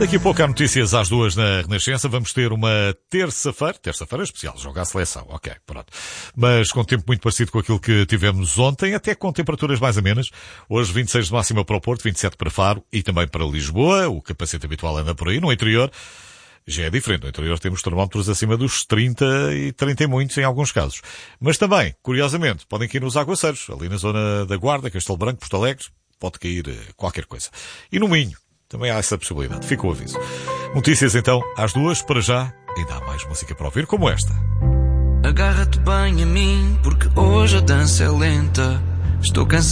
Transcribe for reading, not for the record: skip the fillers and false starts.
Daqui a pouco há notícias às 2 na Renascença. Vamos ter uma terça-feira especial, joga a seleção, ok, pronto. Mas com tempo muito parecido com aquilo que tivemos ontem, até com temperaturas mais amenas. Hoje 26 de máxima para o Porto, 27 para Faro e também para Lisboa. O capacete habitual anda por aí. No interior já é diferente. No interior temos termómetros acima dos 30 e 30 e muitos em alguns casos. Mas também, curiosamente, podem cair nos aguaceiros. Ali na zona da Guarda, Castelo Branco, Porto Alegre, pode cair qualquer coisa. E no Minho também há essa possibilidade. Fica o aviso. Notícias então às 2. Para já, ainda há mais música para ouvir como esta. Agarra-te bem a mim, porque hoje a dança é lenta. Estou cansado.